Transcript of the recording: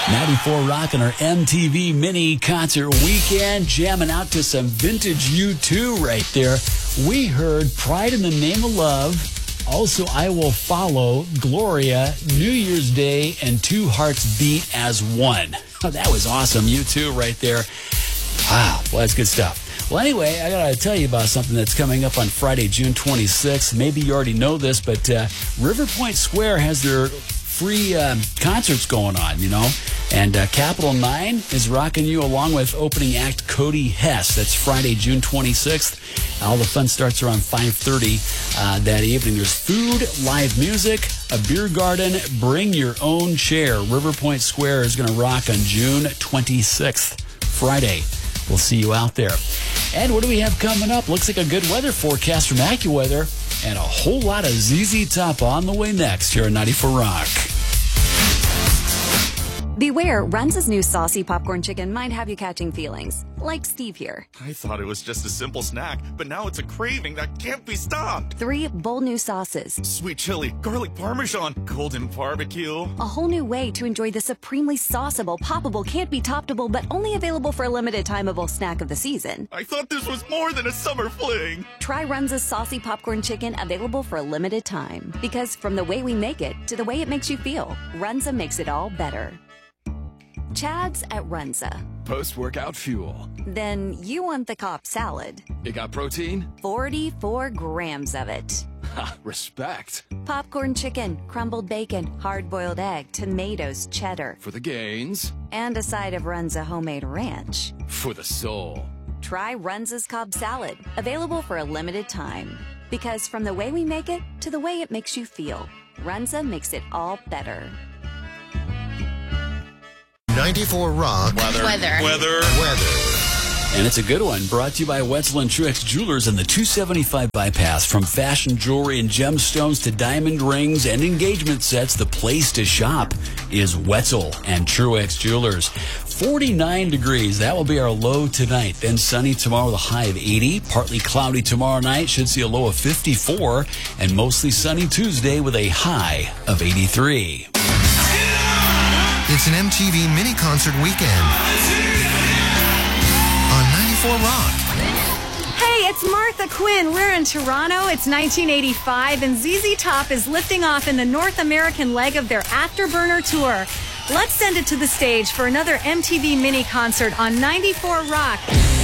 94 rocking our MTV mini concert weekend, jamming out to some vintage U2 right there. We heard Pride in the Name of Love, also I Will Follow, Gloria, New Year's Day, and Two Hearts Beat as One. Oh, that was awesome. U2 right there. Wow, well, that's good stuff. Well, anyway, I got to tell you about something that's coming up on Friday, June 26th. Maybe you already know this, but River Point Square has their free concerts going on, you know. And Capital 9 is rocking you along with opening act Cody Hess. That's Friday, June 26th. All the fun starts around 5:30 that evening. There's food, live music, a beer garden, bring your own chair. River Point Square is going to rock on June 26th, Friday. We'll see you out there. And what do we have coming up? Looks like a good weather forecast from AccuWeather and a whole lot of ZZ Top on the way next here at 94 Rock. Beware, Runza's new saucy popcorn chicken might have you catching feelings. Like Steve here. I thought it was just a simple snack, but now it's a craving that can't be stopped. 3 bold new sauces. Sweet chili, garlic parmesan, golden barbecue. A whole new way to enjoy the supremely sauceable, poppable, can't be toppable, but only available for a limited timeable snack of the season. I thought this was more than a summer fling. Try Runza's saucy popcorn chicken, available for a limited time. Because from the way we make it to the way it makes you feel, Runza makes it all better. Chad's at Runza. Post-workout fuel. Then you want the Cobb salad. It got protein? 44 grams of it. Ha, respect. Popcorn chicken, crumbled bacon, hard-boiled egg, tomatoes, cheddar. For the gains. And a side of Runza homemade ranch. For the soul. Try Runza's Cobb salad. Available for a limited time. Because from the way we make it to the way it makes you feel, Runza makes it all better. 94 Rock. Weather. And it's a good one, brought to you by Wetzel and Truex Jewelers and the 275 bypass. From fashion jewelry and gemstones to diamond rings and engagement sets, the place to shop is Wetzel and Truex Jewelers. 49 degrees, that will be our low tonight. Then sunny tomorrow with a high of 80. Partly cloudy tomorrow night, should see a low of 54. And mostly sunny Tuesday with a high of 83. It's an MTV mini concert weekend on 94 Rock. Hey, it's Martha Quinn. We're in Toronto. It's 1985, and ZZ Top is lifting off in the North American leg of their Afterburner tour. Let's send it to the stage for another MTV mini concert on 94 Rock.